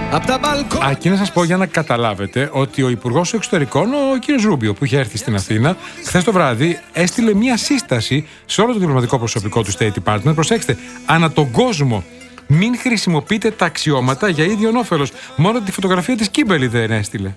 Και να σας πω για να καταλάβετε ότι ο Υπουργός Εξωτερικών, ο κ. Ρούμπιο, που είχε έρθει στην Αθήνα, χθες το βράδυ έστειλε μια σύσταση σε όλο το διπλωματικό προσωπικό του State Department. Προσέξτε, ανά τον κόσμο, μην χρησιμοποιείτε τα αξιώματα για ίδιον όφελος. Μόνο τη φωτογραφία της Κίμπερλι δεν έστειλε.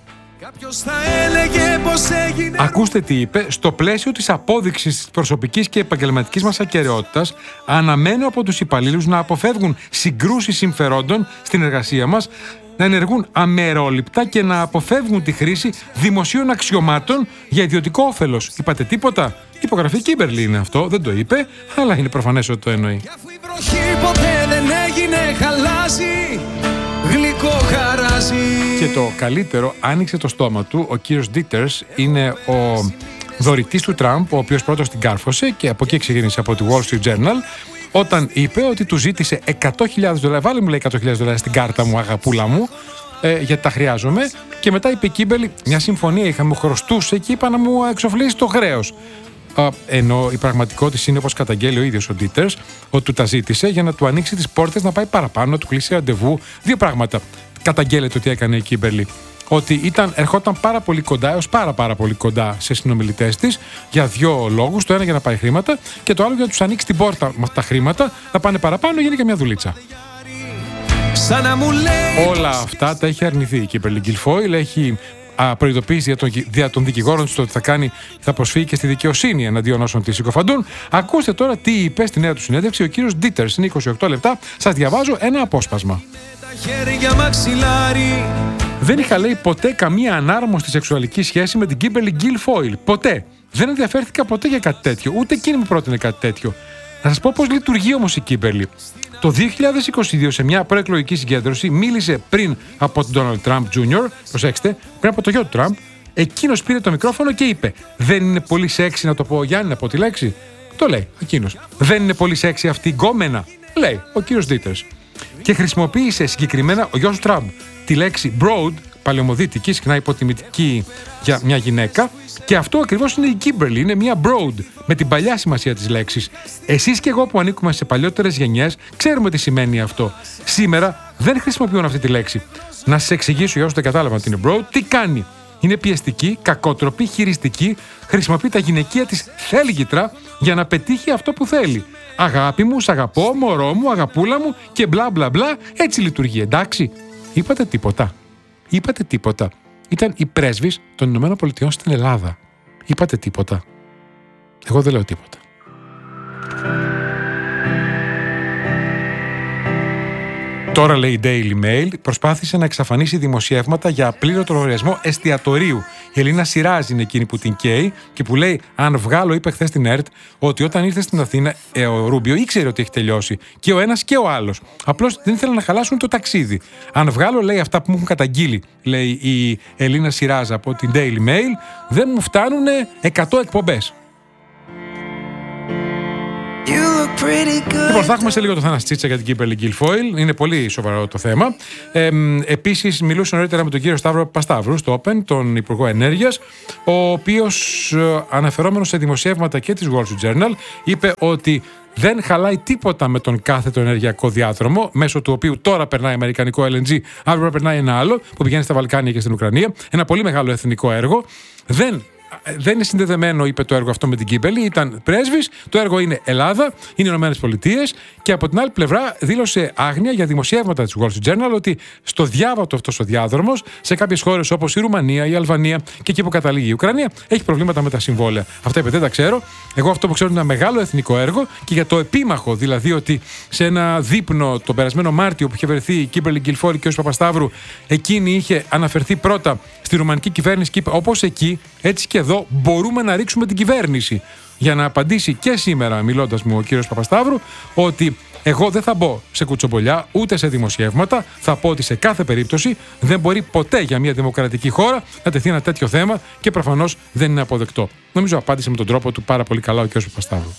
Ακούστε τι είπε. Στο πλαίσιο της απόδειξης της προσωπικής και επαγγελματικής μας ακεραιότητας, αναμένω από τους υπαλλήλους να αποφεύγουν συγκρούσεις συμφερόντων στην εργασία μας, να ενεργούν αμερόληπτα και να αποφεύγουν τη χρήση δημοσίων αξιωμάτων για ιδιωτικό όφελος. Είπατε τίποτα? Υπογραφή Κίμπερλι είναι αυτό, δεν το είπε, αλλά είναι προφανές ότι το εννοεί. Και το καλύτερο, άνοιξε το στόμα του. Ο κύριος Ντίτερς είναι ο δωρητής του Τραμπ, ο οποίος πρώτος την κάρφωσε και από εκεί ξεκίνησε, από τη Wall Street Journal, όταν είπε ότι του ζήτησε $100,000. Βάλε μου, λέει, $100,000 στην κάρτα μου, αγαπούλα μου, γιατί τα χρειάζομαι. Και μετά είπε η Κίμπερλι, μια συμφωνία είχαμε, χρωστούσε και είπα να μου εξοφλήσει το χρέος. Ενώ η πραγματικότητα είναι, όπως καταγγέλει ο ίδιος ο Ντίτερς, ότι του τα ζήτησε για να του ανοίξει τις πόρτες να πάει παραπάνω, να του κλείσει ραντεβού. Δύο πράγματα καταγγέλλεται ότι έκανε η Κίμπερλι. Ότι ερχόταν πάρα πολύ κοντά, έως πάρα πολύ κοντά σε συνομιλητές της, για δύο λόγους. Το ένα για να πάει χρήματα και το άλλο για να τους ανοίξει την πόρτα με τα χρήματα, να πάνε παραπάνω, γίνει και μια δουλίτσα. Όλα αυτά τα έχει αρνηθεί η Κίμπερλι Γκιλφόιλ. Έχει προειδοποίηση δια των δικηγόρων του ότι θα προσφύγει και στη δικαιοσύνη εναντίον όσων τη συκοφαντούν. Ακούστε τώρα τι είπε στη νέα του συνέντευξη ο κύριος Ντίτερς. Είναι 28 λεπτά. Σας διαβάζω ένα απόσπασμα. Δεν είχα, λέει, ποτέ καμία ανάρμοστη σεξουαλική σχέση με την Κίμπερλι Γκιλφόιλ. Ποτέ. Δεν ενδιαφέρθηκα ποτέ για κάτι τέτοιο. Ούτε εκείνη μου πρότεινε κάτι τέτοιο. Να σας πω πώς λειτουργεί όμως η Κίμπερλι. Το 2022 σε μια προεκλογική συγκέντρωση μίλησε πριν από τον Ντόναλντ Τραμπ Jr. Προσέξτε, πριν από το γιο του Τραμπ. Εκείνος πήρε το μικρόφωνο και είπε: δεν είναι πολύ σεξι να το πω, Γιάννη, να πω τη λέξη? Το λέει εκείνος. Δεν είναι πολύ σεξι αυτή η γκόμενα? Λέει ο κύριος Ντίτερς. Και χρησιμοποίησε συγκεκριμένα ο γιος του Τραμπ τη λέξη broad, παλαιομοδίτικη, συχνά υποτιμητική για μια γυναίκα, και αυτό ακριβώς είναι η Κίμπερλι, είναι μια broad, με την παλιά σημασία της λέξης. Εσείς και εγώ που ανήκουμε σε παλιότερες γενιές ξέρουμε τι σημαίνει αυτό. Σήμερα δεν χρησιμοποιούν αυτή τη λέξη. Να σας εξηγήσω για όσους δεν κατάλαβαν ότι είναι broad, τι κάνει. Είναι πιεστική, κακότροπη, χειριστική, χρησιμοποιεί τα γυναικεία της θέλγητρα για να πετύχει αυτό που θέλει. Αγάπη μου, σ' αγαπώ, μωρό μου, αγαπούλα μου και μπλα μπλα μπλα. Έτσι λειτουργεί, εντάξει? Είπατε τίποτα? Είπατε τίποτα? Ήταν η πρέσβης των Ηνωμένων Πολιτειών στην Ελλάδα. Είπατε τίποτα? Εγώ δεν λέω τίποτα. Τώρα, λέει η Daily Mail, προσπάθησε να εξαφανίσει δημοσιεύματα για απλήρωτο λογαριασμό εστιατορίου. Η Ελίνα Σιράζ είναι εκείνη που την καίει και που λέει: αν βγάλω, είπε χθες στην ΕΡΤ, ότι όταν ήρθε στην Αθήνα, ο Ρούμπιο ήξερε ότι έχει τελειώσει. Και ο ένας και ο άλλος. Απλώς δεν ήθελαν να χαλάσουν το ταξίδι. Αν βγάλω, λέει, αυτά που μου έχουν καταγγείλει, λέει η Ελίνα Σιράζ από την Daily Mail, δεν μου φτάνουν 100 εκπομπές. Λοιπόν, θα έχουμε σε λίγο το Θάναση Τσίτσα για την Κίμπερλι Γκιλφόιλ. Είναι πολύ σοβαρό το θέμα. Επίσης, μιλούσα νωρίτερα με τον κύριο Σταύρο Παπασταύρου στο Open, τον Υπουργό Ενέργειας, ο οποίος, αναφερόμενος σε δημοσιεύματα και της Wall Street Journal, είπε ότι δεν χαλάει τίποτα με τον κάθετο ενεργειακό διάδρομο, μέσω του οποίου τώρα περνάει αμερικανικό LNG, αύριο περνάει ένα άλλο που πηγαίνει στα Βαλκάνια και στην Ουκρανία. Ένα πολύ μεγάλο εθνικό έργο. Δεν είναι συνδεδεμένο, είπε, το έργο αυτό με την Κίμπερλι. Ήταν πρέσβης. Το έργο είναι Ελλάδα, είναι Ηνωμένες Πολιτείες. Και από την άλλη πλευρά δήλωσε άγνοια για δημοσιεύματα της Wall Street Journal ότι στο διάβατο αυτός ο διάδρομος, σε κάποιες χώρες όπως η Ρουμανία, η Αλβανία και εκεί που καταλήγει η Ουκρανία, έχει προβλήματα με τα συμβόλαια. Αυτά, είπε, δεν τα ξέρω. Εγώ αυτό που ξέρω είναι ένα μεγάλο εθνικό έργο και για το επίμαχο, δηλαδή ότι σε ένα δείπνο τον περασμένο Μάρτιο που είχε βρεθεί η Κίμπερλι Γκιλφόιλ και ο Παπασταύρου, εκείνη είχε αναφερθεί πρώτα στη ρουμανική κυβέρνηση και είπε: όπως εκεί, έτσι και εδώ μπορούμε να ρίξουμε την κυβέρνηση. Για να απαντήσει και σήμερα, μιλώντας μου ο κύριος Παπασταύρου, ότι εγώ δεν θα μπω σε κουτσομπολιά ούτε σε δημοσιεύματα. Θα πω ότι σε κάθε περίπτωση δεν μπορεί ποτέ για μια δημοκρατική χώρα να τεθεί ένα τέτοιο θέμα και προφανώς δεν είναι αποδεκτό. Νομίζω απάντησε με τον τρόπο του πάρα πολύ καλά ο κύριος Παπασταύρου.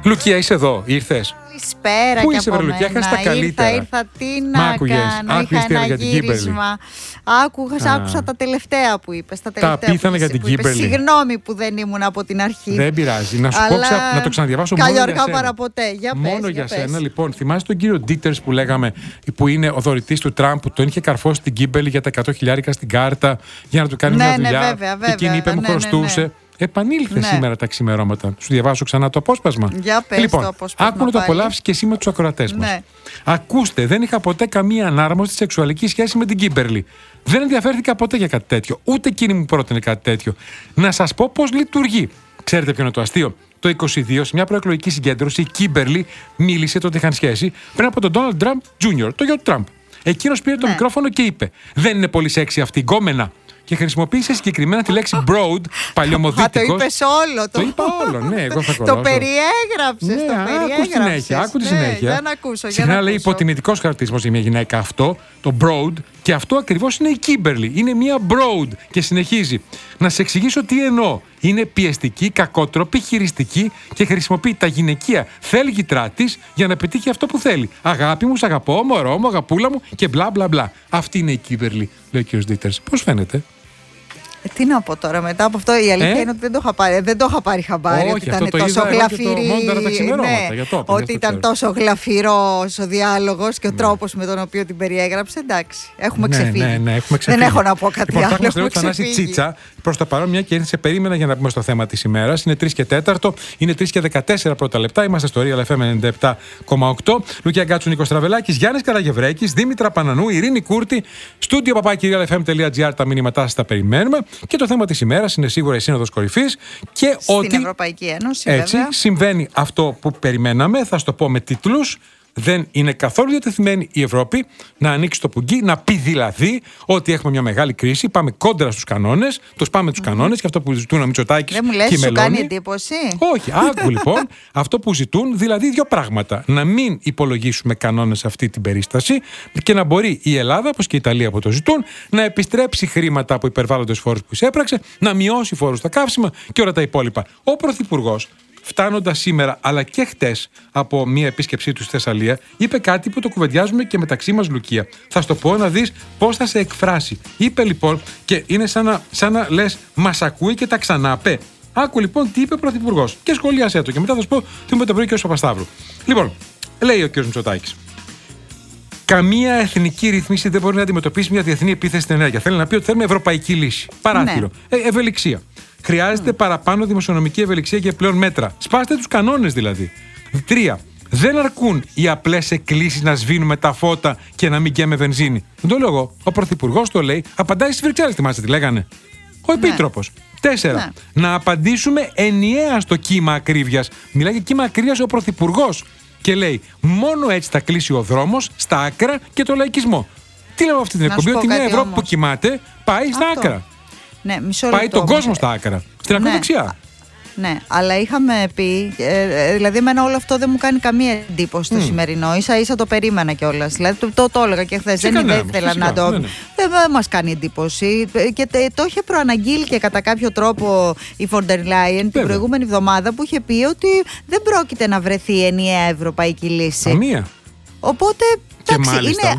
Λουκία, είσαι εδώ, ήρθες? Καλησπέρα. Πού και είσαι, από Λουκία, μένα. έχασες τα καλύτερα. Ήρθα, τι να κάνω, είχα ένα γύρισμα. Άκουσα τα τελευταία που είπες. Τα πίθανα για την Κίμπερλι. Συγγνώμη που δεν ήμουν από την αρχή. Δεν πειράζει. Να σου πω να το ξαναδιαβάσω μόνο για σένα. παρά ποτέ. Μόνο για σένα. Λοιπόν, θυμάσαι τον κύριο Ντίτερς που λέγαμε, που είναι ο δωρητής του Τραμπ, που τον είχε καρφώσει την Κίμπερλι για τα 100.000 στην κάρτα για να του κάνει μια δουλειά. Βέβαια, και εκείνη είπε μου χρωστούσε. Επανήλθε σήμερα τα ξημερώματα. Σου διαβάσω ξανά το απόσπασμα. Για πες λοιπόν, το απόσπασμα. Άκου να το απολαύσει και εσύ με τους ακροατές μας. Ναι. Ακούστε, δεν είχα ποτέ καμία ανάρμοστη σεξουαλική σχέση με την Κίμπερλι. Δεν ενδιαφέρθηκα ποτέ για κάτι τέτοιο. Ούτε εκείνη μου πρότεινε κάτι τέτοιο. Να σας πω πώς λειτουργεί. Ξέρετε ποιο είναι το αστείο? Το 22, σε μια προεκλογική συγκέντρωση, η Κίμπερλι μίλησε τότε είχαν σχέση πριν από τον Ντόναλντ Τραμπ Jr., το γιο του Τραμπ. Εκείνος πήρε το μικρόφωνο και είπε: Δεν είναι πολύ σεξι αυτή η γκόμενα. Και χρησιμοποίησε συγκεκριμένα τη λέξη broad, παλιωμοδίτικος. Το είπες όλο. Το είπα όλο, ναι, εγώ θα κολλάσω. Το περιέγραψες. Ναι, άκου τη συνέχεια. Για να ακούσω. Συχνά λέει υποτιμητικός χαρακτηρισμός για μια γυναίκα αυτό, το broad, και αυτό ακριβώς είναι η Κίμπερλι. Είναι μια broad. Και συνεχίζει. Να σε εξηγήσω τι εννοώ. Είναι πιεστική, κακότροπη, χειριστική και χρησιμοποιεί τα γυναικεία θέλγητρά της για να πετύχει αυτό που θέλει. Αγάπη μου, σ' αγαπώ, μωρό μου, αγαπούλα μου και μπλα μπλα μπλα. Αυτή είναι η Κίμπερλι, λέει ο κ. Ντίτερς. Πώς φαίνεται? Τι να πω τώρα μετά από αυτό, η αλήθεια είναι ότι δεν το είχα πάρει χαμπάρι. Όχι, ότι ήταν τόσο γλαφυρή. Ότι ήταν τόσο γλαφυρός ο διάλογος και ο τρόπος με τον οποίο την περιέγραψε. Εντάξει, έχουμε ξεφύγει. Ναι, έχουμε ξεφύγει. Δεν έχω να πω κάτι άλλο. Λοιπόν, θα Θανάση Τσίτσα προς το παρόν, μια και σε περίμενα για να πούμε στο θέμα της ημέρας. Είναι 3 και 4, είναι 3 και 14 πρώτα λεπτά. Είμαστε στο Real FM 97,8. Λουκία Γκάτσου, Νίκος Τραβελάκης, Γιάννης Καραγευρέκης, Δήμητρα Πανανού, Ειρήνη Κούρτη, στούντιο papaki.realfm.gr. Τα μηνύματά σας τα περιμένουμε. Και το θέμα της ημέρας είναι σίγουρα η Σύνοδος Κορυφής και στην Ευρωπαϊκή Ένωση. Έτσι βέβαια. Συμβαίνει αυτό που περιμέναμε, θα σου το πω με τίτλους. Δεν είναι καθόλου διατεθειμένη η Ευρώπη να ανοίξει το πουγγί, να πει δηλαδή ότι έχουμε μια μεγάλη κρίση, πάμε κόντρα στους κανόνες, τους πάμε τους κανόνες και αυτό που ζητούν ο Μητσοτάκης και η Μελώνη. Δεν μου λες, σου κάνει εντύπωση? Όχι, άκου λοιπόν, αυτό που ζητούν, δηλαδή δύο πράγματα. Να μην υπολογίσουμε κανόνες σε αυτή την περίσταση και να μπορεί η Ελλάδα, όπως και η Ιταλία που το ζητούν, να επιστρέψει χρήματα από υπερβάλλοντες φόρους που εισέπραξε, να μειώσει φόρους στα καύσιμα και όλα τα υπόλοιπα. Ο Πρωθυπουργός, φτάνοντας σήμερα αλλά και χτες από μια επίσκεψή του στη Θεσσαλία, είπε κάτι που το κουβεντιάζουμε και μεταξύ μας, Λουκία. Θα σου το πω να δεις πώς θα σε εκφράσει. Είπε λοιπόν, και είναι σαν να λες μας ακούει και τα ξαναπέ. Άκου λοιπόν τι είπε ο Πρωθυπουργός και σχολίασέ το και μετά θα σου πω τι είπε το πρωί και ο Παπασταύρου. Λοιπόν, λέει ο κ. Μητσοτάκης. Καμία εθνική ρυθμίση δεν μπορεί να αντιμετωπίσει μια διεθνή επίθεση στην ενέργεια. Θέλει να πει ότι θέλουμε ευρωπαϊκή λύση. Παράθυρο. Ναι. Ευελιξία. Χρειάζεται παραπάνω δημοσιονομική ευελιξία και πλέον μέτρα. Σπάστε τους κανόνες δηλαδή. 3. Δεν αρκούν οι απλές εκκλήσεις να σβήνουμε τα φώτα και να μην καίμε βενζίνη. Δεν το λέω εγώ. Ο Πρωθυπουργός το λέει. Απαντάει στις Βρυξέλλες, θυμάστε τι λέγανε. Ο Επίτροπος. 4. Ναι. Να απαντήσουμε ενιαία στο κύμα ακρίβειας. Μιλάει για κύμα ακρίβειας ο Πρωθυπουργός. Και λέει, μόνο έτσι θα κλείσει ο δρόμος στα άκρα και το λαϊκισμό. Τι λέω αυτή την εκπομπή, ότι μια Ευρώπη που κοιμάται πάει στα άκρα. Ναι, πάει τον κόσμο στα άκρα. Στην ακροδεξιά. Ναι, αλλά είχαμε πει, δηλαδή εμένα όλο αυτό δεν μου κάνει καμία εντύπωση στο σημερινό. Ίσα-ίσα το περίμενα κιόλας. Δηλαδή το έλεγα και χθες. Δεν ήθελα να το. Δεν μας κάνει εντύπωση. Και το είχε προαναγγείλει και κατά κάποιο τρόπο η Φόντερ Λάιεν την προηγούμενη εβδομάδα που είχε πει ότι δεν πρόκειται να βρεθεί ενιαία ευρωπαϊκή λύση. Καμία. Οπότε. Εντάξει, είναι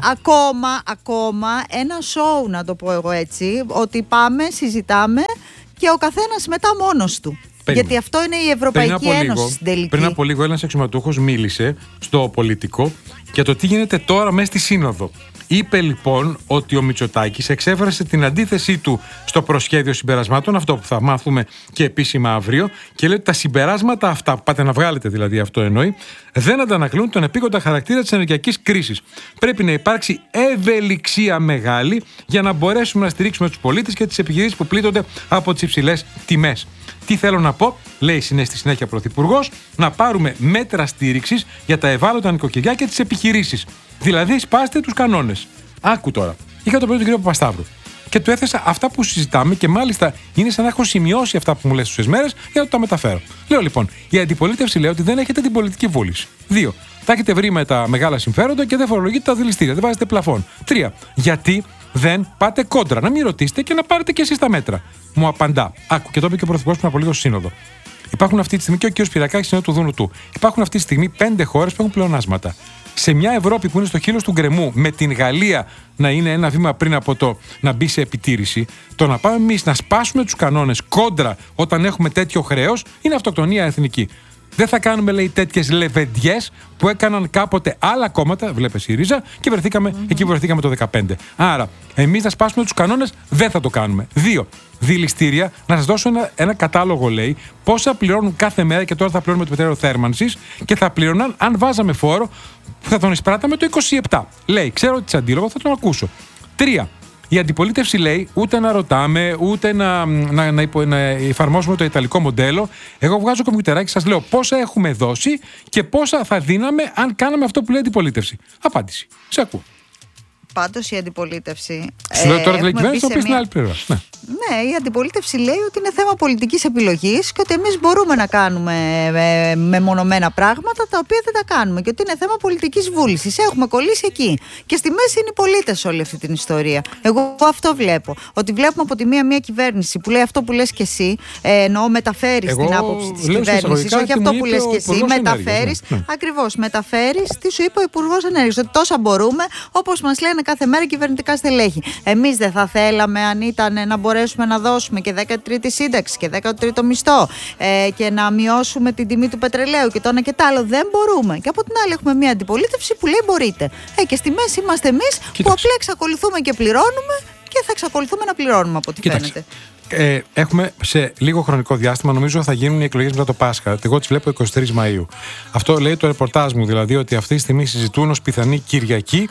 ακόμα ένα σοου, να το πω εγώ έτσι, ότι πάμε, συζητάμε και ο καθένας μετά μόνος του. Γιατί αυτό είναι η Ευρωπαϊκή Ένωση στην τελική. Πριν από λίγο ένας αξιωματούχος μίλησε στο Πολιτικό για το τι γίνεται τώρα μέσα στη Σύνοδο. Είπε λοιπόν ότι ο Μητσοτάκης εξέφρασε την αντίθεσή του στο προσχέδιο συμπερασμάτων, αυτό που θα μάθουμε και επίσημα αύριο, και λέει ότι τα συμπεράσματα αυτά, που πάτε να βγάλετε δηλαδή, αυτό εννοεί, δεν αντανακλούν τον επίγοντα χαρακτήρα της ενεργειακής κρίσης. Πρέπει να υπάρξει ευελιξία μεγάλη για να μπορέσουμε να στηρίξουμε τους πολίτες και τις επιχειρήσεις που πλήττονται από τις υψηλές τιμές. Τι θέλω να πω, λέει στη συνέχεια ο Πρωθυπουργός, να πάρουμε μέτρα στήριξης για τα ευάλωτα νοικοκυριά και τις επιχειρήσεις. Δηλαδή, σπάστε τους κανόνες. Άκου τώρα. Είχα το πρωί τον κύριο Παπασταύρου και του έθεσα αυτά που συζητάμε και μάλιστα είναι σαν να έχω σημειώσει αυτά που μου λες στις μέρες για να τα μεταφέρω. Λέω λοιπόν, η αντιπολίτευση λέει ότι δεν έχετε την πολιτική βούληση. 2. Τα έχετε βρει με τα μεγάλα συμφέροντα και δεν φορολογείτε τα δηληστήρια, δεν βάζετε πλαφόν. 3. Γιατί δεν πάτε κόντρα, να μην ρωτήσετε και να πάρετε κι εσείς τα μέτρα. Μου απαντά. Άκου, και το είπε και ο Πρωθυπουργός πριν από λίγο στη Σύνοδο. Υπάρχουν αυτή τη στιγμή, και ο κ. Σπυρακάκης είναι του δούνου του, υπάρχουν αυτή τη στιγμή 5 χώρες που έχουν πλεονάσματα. Σε μια Ευρώπη που είναι στο χείλος του γκρεμού, με την Γαλλία να είναι ένα βήμα πριν από το να μπει σε επιτήρηση, το να πάμε εμείς να σπάσουμε τους κανόνες κόντρα όταν έχουμε τέτοιο χρέος είναι αυτοκτονία εθνική. Δεν θα κάνουμε, λέει, τέτοιες λεβεντιές που έκαναν κάποτε άλλα κόμματα, βλέπε ΣΥΡΙΖΑ, και βρεθήκαμε εκεί που βρεθήκαμε το 2015. Άρα, εμείς να σπάσουμε τους κανόνες δεν θα το κάνουμε. 2. Δηληστήρια, να σας δώσω ένα κατάλογο, λέει, πόσα πληρώνουν κάθε μέρα, και τώρα θα πληρώνουμε το πετρέλαιο θέρμανσης, και θα πληρώναν αν βάζαμε φόρο που θα τον εισπράταμε το 27. Λέει, ξέρω ότι είναι αντίλογο, θα τον ακούσω. 3. Η αντιπολίτευση λέει ούτε να ρωτάμε, ούτε να εφαρμόσουμε το ιταλικό μοντέλο. Εγώ βγάζω κομπιουτεράκι, σας λέω πόσα έχουμε δώσει και πόσα θα δίναμε αν κάναμε αυτό που λέει η αντιπολίτευση. Απάντηση. Σε ακούω. Πάντως η αντιπολίτευση. Σου λέω τώρα την κυβέρνηση, θα πει στην άλλη πλευρά. Ναι, η αντιπολίτευση λέει ότι είναι θέμα πολιτικής επιλογής και ότι εμείς μπορούμε να κάνουμε μεμονωμένα πράγματα τα οποία δεν τα κάνουμε και ότι είναι θέμα πολιτικής βούλησης. Έχουμε κολλήσει εκεί. Και στη μέση είναι οι πολίτες σε όλη αυτή την ιστορία. Εγώ αυτό βλέπω. Ότι βλέπουμε από τη μία κυβέρνηση που λέει αυτό που λες και εσύ, εννοώ μεταφέρεις την άποψη της κυβέρνησης, όχι αυτό που λες και εσύ. Μεταφέρεις, ακριβώς, μεταφέρεις τι σου είπε ο Υπουργός Ενέργειας. Ότι τόσα μπορούμε, όπως μας λένε κάθε μέρα κυβερνητικά στελέχη. Εμείς δεν θα θέλαμε, αν ήταν, να μπορέσουμε να δώσουμε και 13η σύνταξη και 13ο μισθό και να μειώσουμε την τιμή του πετρελαίου και το ένα και το άλλο. Δεν μπορούμε. Και από την άλλη έχουμε μια αντιπολίτευση που λέει μπορείτε. Και στη μέση είμαστε εμείς που απλά εξακολουθούμε και πληρώνουμε και θα εξακολουθούμε να πληρώνουμε από ό,τι φαίνεται. Έχουμε σε λίγο χρονικό διάστημα, νομίζω θα γίνουν οι εκλογές μετά το Πάσχα. Εγώ τις βλέπω 23 Μαΐου. Αυτό λέει το ρεπορτάζ μου, δηλαδή ότι αυτή τη στιγμή συζητούν ως πιθανή Κυριακή.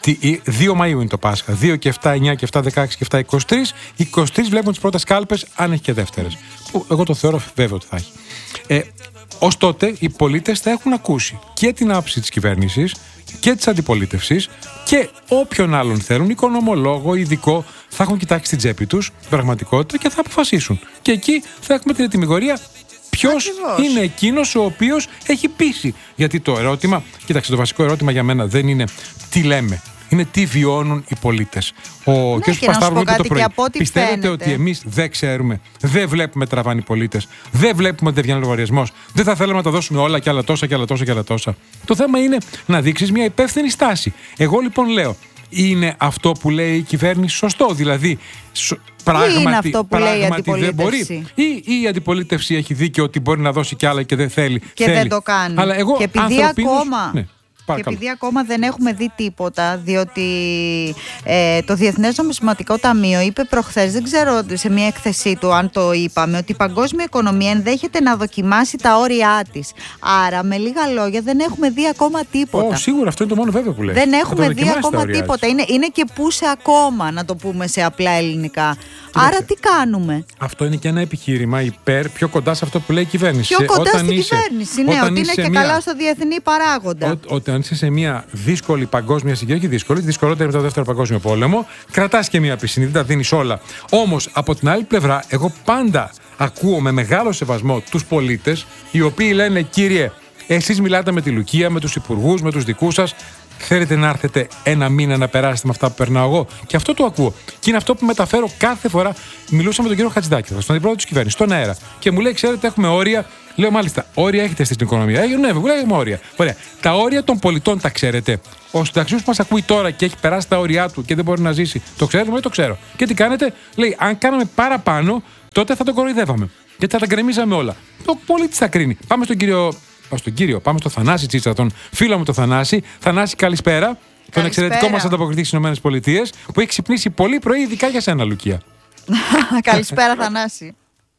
2 Μαΐου είναι το Πάσχα. 2 και 7, 9 και 7, 16 και 7, 23. 23 βλέπουν τις πρώτες κάλπες, αν έχει και δεύτερες. Που εγώ το θεωρώ βέβαιο ότι θα έχει. Ως τότε οι πολίτες θα έχουν ακούσει και την άποψη της κυβέρνησης και της αντιπολίτευσης και όποιον άλλον θέλουν, οικονομολόγο, ειδικό, θα έχουν κοιτάξει την τσέπη τους, την πραγματικότητα και θα αποφασίσουν. Και εκεί θα έχουμε την ετυμηγορία. Ποιος είναι εκείνος ο οποίος έχει πείσει. Γιατί το ερώτημα, κοίταξε, το βασικό ερώτημα για μένα δεν είναι τι λέμε. Είναι τι βιώνουν οι πολίτες. Ο κ. Πασταύρου είπε το πρωί. Πιστεύετε ότι εμείς δεν ξέρουμε, δεν βλέπουμε τραβάνει οι πολίτες, δεν βλέπουμε ότι δεν βγαίνει λογαριασμός, δεν θα θέλαμε να τα δώσουμε όλα και άλλα τόσα και άλλα τόσα και άλλα τόσα. Το θέμα είναι να δείξεις μια υπεύθυνη στάση. Εγώ λοιπόν λέω, είναι αυτό που λέει η κυβέρνηση σωστό? Δηλαδή, πράγματι δεν μπορεί? Ή η αντιπολίτευση έχει δίκιο ότι μπορεί να δώσει κι άλλα και δεν θέλει? Και δεν το κάνει. Αλλά εγώ και επειδή ακόμα... Ναι. Και επειδή ακόμα δεν έχουμε δει τίποτα, διότι το Διεθνές Νομισματικό Ταμείο είπε προχθές, δεν ξέρω σε μια έκθεσή του αν το είπαμε, ότι η παγκόσμια οικονομία ενδέχεται να δοκιμάσει τα όρια της. Άρα, με λίγα λόγια, δεν έχουμε δει ακόμα τίποτα. Σίγουρα, αυτό είναι το μόνο βέβαιο που λέει. Δεν έχουμε δει ακόμα τίποτα. Είναι και πούσε ακόμα, να το πούμε σε απλά ελληνικά. Άρα τι κάνουμε? Αυτό είναι και ένα επιχείρημα υπέρ, πιο κοντά σε αυτό που λέει η κυβέρνηση. Πιο κοντά στην κυβέρνηση, ναι, ότι είναι και καλά στο διεθνή παράγοντα. Όταν είσαι σε μια δύσκολη παγκόσμια συγκυρία, δυσκολότερη μετά το Δεύτερο Παγκόσμιο Πόλεμο, κρατάς και μια πισινή, δεν τα δίνεις όλα. Όμως, από την άλλη πλευρά, εγώ πάντα ακούω με μεγάλο σεβασμό τους πολίτες, οι οποίοι λένε, κύριε, εσείς μιλάτε με τη Λουκία, με τους υπουργούς, με τους δικούς σας. Θέλετε να έρθετε ένα μήνα να περάσετε με αυτά που περνάω εγώ? Και αυτό το ακούω. Και είναι αυτό που μεταφέρω κάθε φορά. Μιλούσα με τον κύριο Χατζηδάκη, στον αντιπρόεδρο της κυβέρνησης, στον αέρα. Και μου λέει, ξέρετε, έχουμε όρια. Λέω, μάλιστα, όρια έχετε στην οικονομία? Ναι, βέβαια, έχουμε όρια. Ωραία. Τα όρια των πολιτών τα ξέρετε? Ο συνταξιούχος που μας ακούει τώρα και έχει περάσει τα όρια του και δεν μπορεί να ζήσει, το ξέρετε? Μου το ξέρω. Και τι κάνετε? Λέει, αν κάναμε παραπάνω, τότε θα τον κοροϊδεύαμε. Γιατί θα τα γκρεμίζαμε όλα. Το πολίτης θα κρίνει. Πάμε πάμε στο Θανάση Τσίτσα, τον φίλο μου τον Θανάση. Θανάση, καλησπέρα. Τον εξαιρετικό μας ανταποκριτή στις ΗΠΑ, που έχει ξυπνήσει πολύ πρωί, ειδικά για σένα, Λουκία. Καλησπέρα, Θανάση.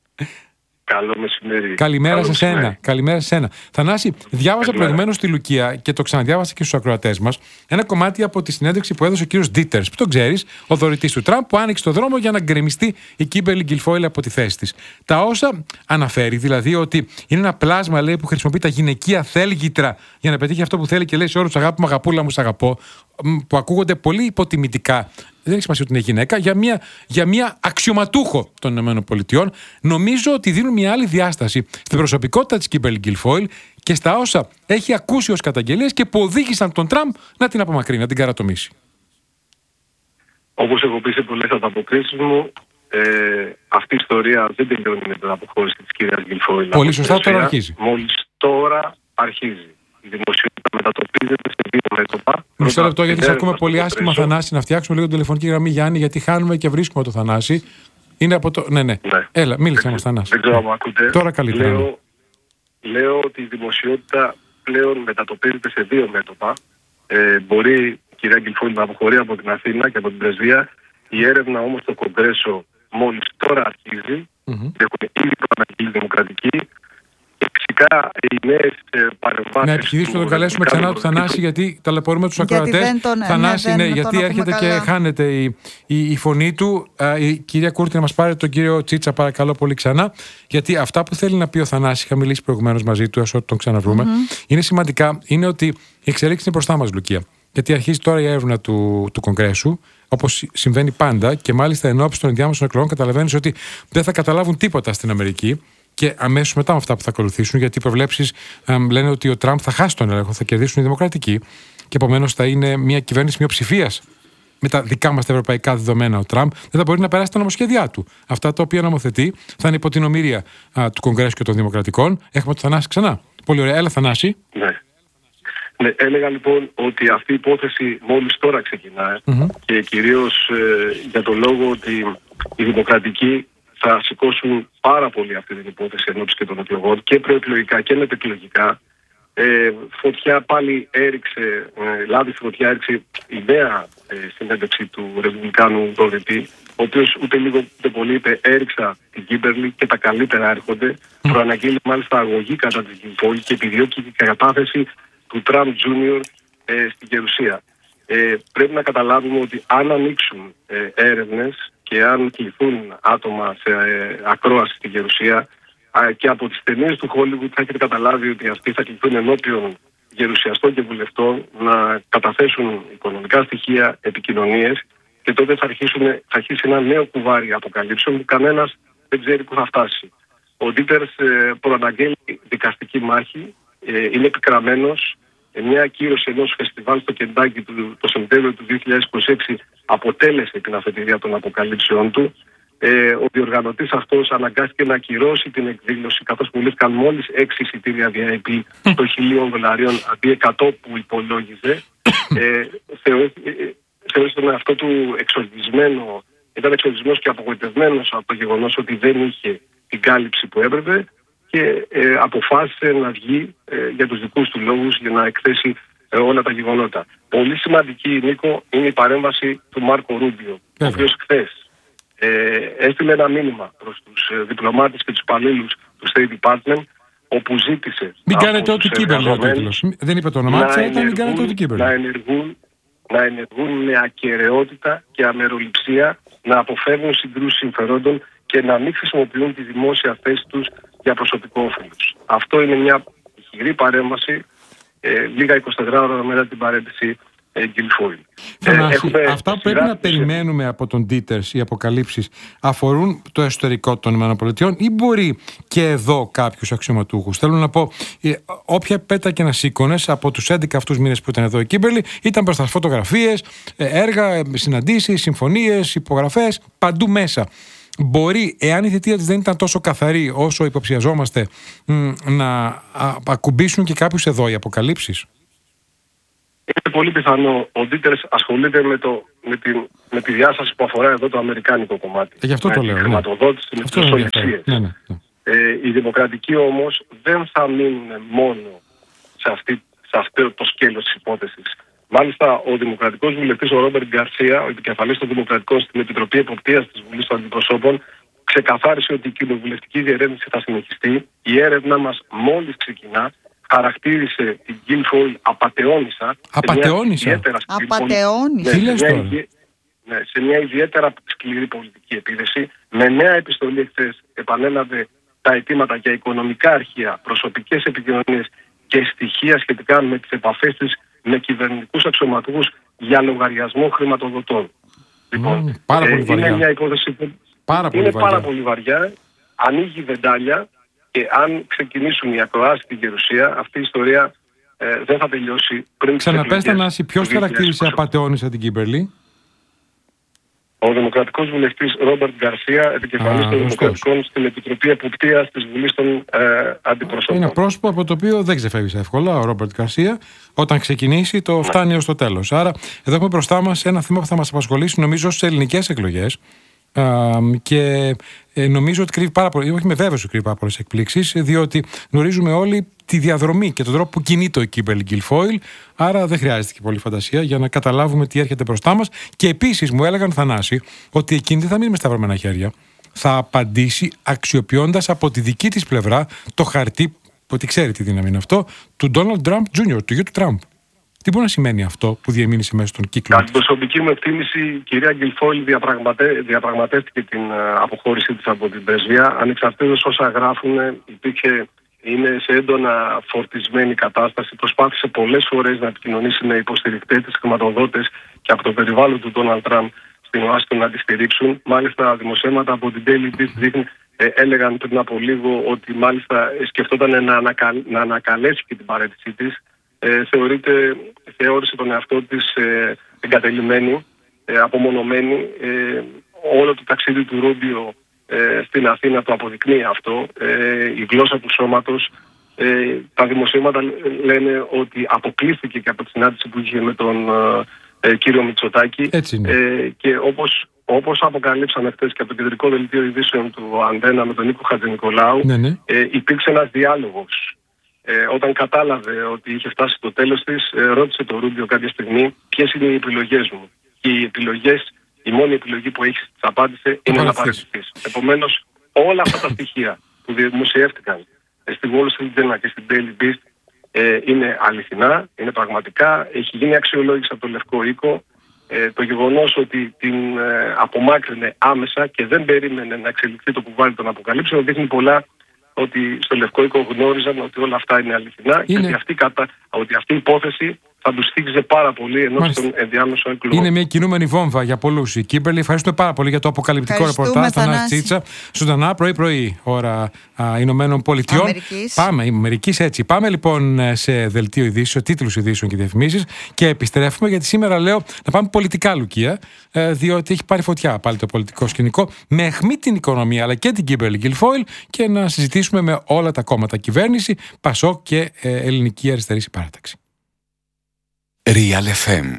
Καλό μεσημέρι. Καλημέρα σε σένα. Καλημέρα σε σένα. Θανάση, διάβασα προηγουμένως στη Λουκία και το ξαναδιάβασα και στους ακροατές μας ένα κομμάτι από τη συνέντευξη που έδωσε ο κύριος Ντίτερς, που τον ξέρεις, ο δωρητής του Τραμπ, που άνοιξε το δρόμο για να γκρεμιστεί η Κίμπερλι Γκιλφόιλ από τη θέση της. Τα όσα αναφέρει, δηλαδή ότι είναι ένα πλάσμα, λέει, που χρησιμοποιεί τα γυναικεία θέλγητρα για να πετύχει αυτό που θέλει και λέει σε όρους αγάπη μου, αγαπούλα μου, σ' αγαπώ, που ακούγονται πολύ υποτιμητικά. Δεν έχει σημασία ότι είναι γυναίκα, για μια αξιωματούχο των ΗΠΑ. Νομίζω ότι δίνουν μια άλλη διάσταση στην προσωπικότητα της Κίμπερλι Γκιλφόιλ και στα όσα έχει ακούσει ως καταγγελίες και που οδήγησαν τον Τραμπ να την απομακρύνει, να την καρατομήσει. Όπως έχω πει σε πολλές ανταποκρίσεις μου, αυτή η ιστορία δεν τελειώνει με την αποχώρηση της κυρίας Γκιλφόιλ. Πολύ σωστά, τώρα αρχίζει. Μόλις τώρα αρχίζει. Η δημοσιότητα μετατοπίζεται σε δύο μέτωπα. Μισό λεπτό, γιατί σε ακούμε πολύ άσχημα, Θανάση. Να φτιάξουμε λίγο την τηλεφωνική γραμμή, Γιάννη, γιατί χάνουμε και βρίσκουμε το Θανάση. Είναι από το. Ναι. Έλα, μίλησε μας, Θανάση. Δεν ξέρω αν ακούτε. Τώρα καλύτερα. Λέω ότι η δημοσιότητα πλέον μετατοπίζεται σε δύο μέτωπα. Μπορεί η κυρία Γκιλφόιλ να αποχωρεί από την Αθήνα και από την πρεσβεία. Η έρευνα όμως στο Κογκρέσο μόλις τώρα αρχίζει. Έχουν ήδη προαναγγείλει δημοκρατική. Φυσικά οι νέες παρεμβάσεις. Να επιχειρήσουμε να τον καλέσουμε ξανά του Θανάση, γιατί ταλαιπωρούμε τους ακροατές. Θανάση, γιατί έρχεται και χάνεται η φωνή του. Η κυρία Κούρτη, να μας πάρει τον κύριο Τσίτσα, παρακαλώ πολύ ξανά. Γιατί αυτά που θέλει να πει ο Θανάσης, είχα μιλήσει προηγουμένως μαζί του, όσο τον ξαναβρούμε, είναι σημαντικά. Είναι ότι η εξέλιξη είναι μπροστά μας, Λουκία. Γιατί αρχίζει τώρα η έρευνα του Κογκρέσου, όπως συμβαίνει πάντα, και μάλιστα εν ώψη των ενδιάμεσων εκλογών καταλαβαίνεις ότι δεν θα καταλάβουν τίποτα στην Αμερική. Και αμέσως μετά με αυτά που θα ακολουθήσουν, γιατί οι προβλέψεις λένε ότι ο Τραμπ θα χάσει τον έλεγχο, θα κερδίσουν οι δημοκρατικοί, και επομένως θα είναι μια κυβέρνηση μειοψηφίας. Με τα δικά μας τα ευρωπαϊκά δεδομένα, ο Τραμπ δεν θα μπορεί να περάσει τα νομοσχέδιά του. Αυτά τα οποία νομοθετεί θα είναι υπό την ομήρεια του Κογκρέσου και των Δημοκρατικών. Έχουμε το Θανάση ξανά. Πολύ ωραία. Έλα, Θανάση. Ναι, έλεγα λοιπόν ότι αυτή η υπόθεση μόλις τώρα ξεκινάει και κυρίως για τον λόγο ότι οι δημοκρατικοί θα σηκώσουν πάρα πολύ αυτή την υπόθεση ενώπιση και των εκλογών και προεκλογικά και μετεκλογικά. Φωτιά πάλι έριξε, λάδι στη φωτιά έριξε η νέα συνέντευξη του Ρεπουμπλικάνου Δωρητή, ο οποίος ούτε λίγο ούτε πολύ είπε έριξα την Κίμπερλι και τα καλύτερα έρχονται. Προαναγγείλει μάλιστα αγωγή κατά της Γκιλφόιλ και επιδιώκει την κατάθεση του Τραμπ Τζούνιορ στην Γερουσία. Πρέπει να καταλάβουμε ότι αν ανοίξουν έρευνες και αν κληθούν άτομα σε ακρόαση στη Γερουσία, και από τις ταινίες του Hollywood θα έχετε καταλάβει ότι αυτοί θα κληθούν ενώπιον γερουσιαστών και βουλευτών να καταθέσουν οικονομικά στοιχεία, επικοινωνίες, και τότε θα αρχίσει ένα νέο κουβάρι αποκαλύψεων που κανένας δεν ξέρει που θα φτάσει. Ο Ντίτερς προαναγγέλει δικαστική μάχη, είναι επικραμμένος. Μια ακύρωση ενός φεστιβάλ στο Κεντάκι το Σεπτέμβριο του 2026 αποτέλεσε την αφετηρία των αποκαλύψεων του. Ο διοργανωτής αυτός αναγκάστηκε να ακυρώσει την εκδήλωση, καθώς πουλήθηκαν μόλις 6 εισιτήρια VIP των $1.000 αντί 100 που υπολόγιζε. Θεώρησε τον εαυτό του εξοργισμένο, ήταν εξοργισμένος και απογοητευμένος από το γεγονός ότι δεν είχε την κάλυψη που έπρεπε και αποφάσισε να βγει για τους δικούς του λόγους για να εκθέσει όλα τα γεγονότα. Πολύ σημαντική, Νίκο, είναι η παρέμβαση του Μάρκο Ρούμπιο, ο οποίος χθες έστειλε ένα μήνυμα προς τους διπλωμάτες και τους υπαλλήλους του State Department, όπου ζήτησε μην κάνετε ό,τι Κίμπερλι ο τίτλος. Δεν είπε το όνομά της, ήταν μην κάνετε ό,τι Κίμπερλι. Να ενεργούν με ακεραιότητα και αμεροληψία, να αποφεύγουν συγκρούσεις συμφερόντων και να μην χρησιμοποιούν τη δημόσια θέση τους για προσωπικό όφελος. Αυτό είναι μια ισχυρή παρέμβαση λίγα 24 ώρα μετά την παρέτηση Γκιλφόιλ. Αυτά που πρέπει να περιμένουμε από τον Ντίτερς, οι αποκαλύψεις, αφορούν το εσωτερικό των ΗΠΑ ή μπορεί και εδώ κάποιους αξιωματούχους? Θέλω να πω, όποια πέτα και να σήκωνες από τους 11 αυτούς μήνες που ήταν εδώ η Κίμπερλι, ήταν μπροστά φωτογραφίες, έργα, συναντήσεις, συμφωνίες, υπογραφές, παντού μέσα. Μπορεί, εάν η θητεία της δεν ήταν τόσο καθαρή όσο υποψιαζόμαστε, να ακουμπήσουν και κάποιους εδώ οι αποκαλύψεις? Είναι πολύ πιθανό. Ο Ντίτερς ασχολείται με τη διάσταση που αφορά εδώ το αμερικάνικο κομμάτι. Γι' αυτό το λέω. Τη χρηματοδότηση, με τις προσωληψίες. Οι δημοκρατικοί όμως δεν θα μείνουν μόνο σε αυτό το σκέλος της υπόθεσης. Μάλιστα, ο δημοκρατικός βουλευτής, ο Ρόμπερτ Γκαρσία, ο επικεφαλής των Δημοκρατικών στην Επιτροπή Εποπτείας της Βουλής των Αντιπροσώπων, ξεκαθάρισε ότι η κοινοβουλευτική διερεύνηση θα συνεχιστεί. Η έρευνα μας μόλις ξεκινά. Χαρακτήρισε την Γκιλφόιλ απατεώνισσα. Απατεώνισσα. Σε μια ιδιαίτερα σκληρή πολιτική επίθεση. Με νέα επιστολή εχθές επανέλαβε τα αιτήματα για οικονομικά αρχεία, προσωπικές επικοινωνίες και στοιχεία σχετικά με τις επαφές της με κυβερνητικούς αξιωματούχους για λογαριασμό χρηματοδοτών. Λοιπόν, είναι μια υπόθεση που είναι πάρα πολύ βαριά, ανοίγει βεντάλια. Και αν ξεκινήσουν οι ακροάσεις στην Γερουσία, αυτή η ιστορία δεν θα τελειώσει πριν. Ξαναπες, Θανάση, ποιος χαρακτήρισε απατεώνισσα την Κίμπερλι? ο δημοκρατικός βουλευτής Ρόμπερτ Γκαρσία, επικεφαλής των Δημοκρατικών στην Επιτροπή Εποπτείας της Βουλής των Αντιπροσώπων. Είναι ένα πρόσωπο από το οποίο δεν ξεφεύγει εύκολα ο Ρόμπερτ Γκαρσία. Όταν ξεκινήσει, το φτάνει ως το τέλος. Άρα, εδώ έχουμε μπροστά μας ένα θέμα που θα μας απασχολήσει, νομίζω, στις ελληνικές εκλογές. Και νομίζω ότι κρύβει πάρα πολύ, όχι με βέβαιος ότι κρύβει πάρα πολλές εκπλήξεις, διότι γνωρίζουμε όλοι τη διαδρομή και τον τρόπο που κινείται ο Κίμπερλι Γκιλφόιλ. Άρα δεν χρειάζεται και πολύ φαντασία για να καταλάβουμε τι έρχεται μπροστά μας. Και επίσης μου έλεγαν, Θανάση, ότι εκείνη δεν θα μείνει με σταυρωμένα χέρια. Θα απαντήσει αξιοποιώντας από τη δική της πλευρά το χαρτί, ότι ξέρει τι δύναμη είναι αυτό, του Ντόναλντ Τραμπ Jr., του γιου του Τραμπ. Τι μπορεί να σημαίνει αυτό που διεμήνυσε μέσα στον κύκλο? Κατά την προσωπική μου εκτίμηση, η κυρία Γκιλφόιλ διαπραγματεύτηκε την αποχώρησή της από την πρεσβεία. Ανεξαρτήτως όσα γράφουν, είναι σε έντονα φορτισμένη κατάσταση. Προσπάθησε πολλές φορές να επικοινωνήσει με υποστηρικτές της, χρηματοδότες και από το περιβάλλον του Ντόναλντ Τραμπ στην Ουάσιγκτον να τη στηρίξουν. Μάλιστα, δημοσιεύματα από την Daily Beast έλεγαν πριν από λίγο ότι μάλιστα σκεφτόταν να ανακαλέσει και την παραίτησή της. Θεώρησε τον εαυτό της εγκατελειμμένη, απομονωμένη. Όλο το ταξίδι του Ρούμπιο στην Αθήνα το αποδεικνύει αυτό. Η γλώσσα του σώματος. Τα δημοσίευματα λένε ότι αποκλείστηκε και από τη συνάντηση που είχε με τον κύριο Μητσοτάκη. Και όπως αποκαλύψαμε χθες και από το κεντρικό δελτίο ειδήσεων του Αντένα με τον Νίκο Χατζηνικολάου, υπήρξε ένας διάλογος. Όταν κατάλαβε ότι είχε φτάσει το τέλος της, ρώτησε τον Ρούμπιο κάποια στιγμή ποιες είναι οι επιλογές μου. Και η μόνη επιλογή που έχει, της απάντησε, είναι να παραιτηθείς. Επομένως, όλα αυτά τα στοιχεία που δημοσιεύτηκαν στη Wall Street Journal και στην Daily Beast είναι αληθινά, είναι πραγματικά. Έχει γίνει αξιολόγηση από το Λευκό Οίκο. Το γεγονός ότι την απομάκρυνε άμεσα και δεν περίμενε να εξελιχθεί το κουβάρι των αποκαλύψεων δείχνει πολλά, ότι στο Λευκό Οίκο γνώριζαν ότι όλα αυτά είναι αληθινά και ότι αυτή η υπόθεση θα τους θίξε πάρα πολύ ενός των ενδιάμεσων εκλογών. Είναι μια κινούμενη βόμβα για πολλούς η Κίμπερλι. Ευχαριστούμε πάρα πολύ για το αποκαλυπτικό ρεπορτάζ. Θανάση Τσίτσα, ζωντανά πρωί-πρωί, ώρα Ηνωμένων Πολιτειών. Αμερικής, έτσι. Πάμε λοιπόν σε δελτίο ειδήσεων, τίτλους ειδήσεων και διαφημίσεις και επιστρέφουμε, γιατί σήμερα λέω να πάμε πολιτικά, Λουκία, διότι έχει πάρει φωτιά πάλι το πολιτικό σκηνικό με αιχμή την οικονομία αλλά και την Κίμπερλι Γκιλφόιλ, και να συζητήσουμε με όλα τα κόμματα, κυβέρνηση, Πασόκ και Ελληνική Αριστερή Συμπαράταξη. Real FM.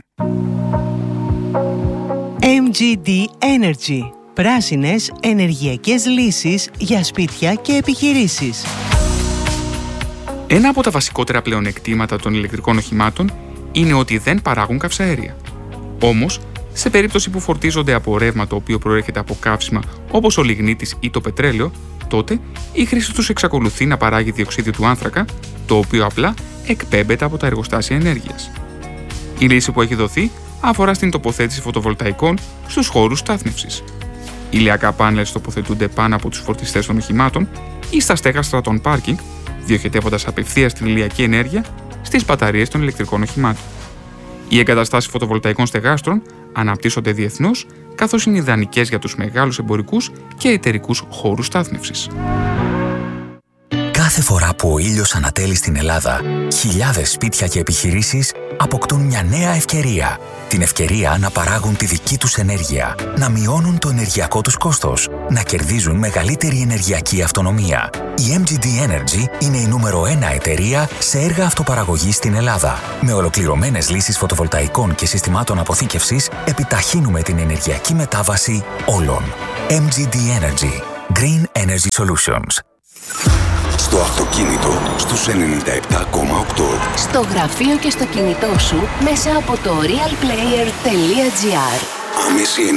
MGD Energy. Πράσινες ενεργειακές λύσεις για σπίτια και επιχειρήσεις. Ένα από τα βασικότερα πλεονεκτήματα των ηλεκτρικών οχημάτων είναι ότι δεν παράγουν καυσαέρια. Όμως, σε περίπτωση που φορτίζονται από ρεύμα το οποίο προέρχεται από καύσιμα όπως ο λιγνίτης ή το πετρέλαιο, τότε η χρήση τους εξακολουθεί να παράγει διοξείδιο του άνθρακα, το οποίο απλά εκπέμπεται από τα εργοστάσια ενέργειας. Η λύση που έχει δοθεί αφορά στην τοποθέτηση φωτοβολταϊκών στους χώρους στάθμευσης. Ηλιακά πάνελ τοποθετούνται πάνω από τους φορτιστές των οχημάτων ή στα στέγαστρα των πάρκινγκ, διοχετεύοντας απευθείας την ηλιακή ενέργεια στις μπαταρίες των ηλεκτρικών οχημάτων. Οι εγκαταστάσεις φωτοβολταϊκών στεγάστρων αναπτύσσονται διεθνώς, καθώς είναι ιδανικές για τους μεγάλους εμπορικούς και εταιρικούς χώρους στάθμευσης. Κάθε φορά που ο ήλιος ανατέλει στην Ελλάδα, χιλιάδες σπίτια και επιχειρήσεις αποκτούν μια νέα ευκαιρία. Την ευκαιρία να παράγουν τη δική τους ενέργεια, να μειώνουν το ενεργειακό τους κόστος, να κερδίζουν μεγαλύτερη ενεργειακή αυτονομία. Η MGD Energy είναι η νούμερο 1 εταιρεία σε έργα αυτοπαραγωγής στην Ελλάδα. Με ολοκληρωμένες λύσεις φωτοβολταϊκών και συστημάτων αποθήκευσης, επιταχύνουμε την ενεργειακή μετάβαση όλων. MGD Energy. Green Energy Solutions. Στο αυτοκίνητο στους 97,8. Στο γραφείο και στο κινητό σου μέσα από το realplayer.gr. Άμεση